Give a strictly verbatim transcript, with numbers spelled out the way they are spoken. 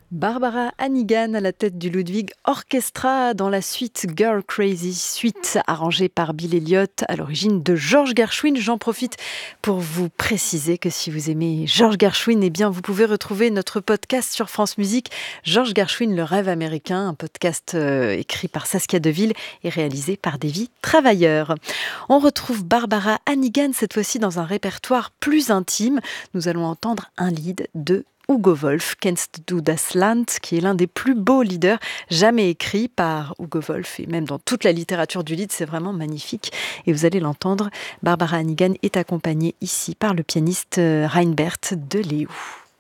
Barbara Hannigan à la tête du Ludwig Orchestra dans la suite Girl Crazy, suite arrangée par Bill Elliott à l'origine de George Gershwin. J'en profite pour vous préciser que si vous aimez George Gershwin, eh bien vous pouvez retrouver notre podcast sur France Musique, George Gershwin, le rêve américain, un podcast euh, écrit par Saskia Deville et réalisé par Davy Travailleur. On retrouve Barbara Hannigan cette fois-ci dans un répertoire plus intime. Nous allons entendre un lead de Hugo Wolf, Kennst du das Land, qui est l'un des plus beaux leaders jamais écrits par Hugo Wolf. Et même dans toute la littérature du lead, c'est vraiment magnifique. Et vous allez l'entendre, Barbara Hannigan est accompagnée ici par le pianiste Reinbert de Leeuw.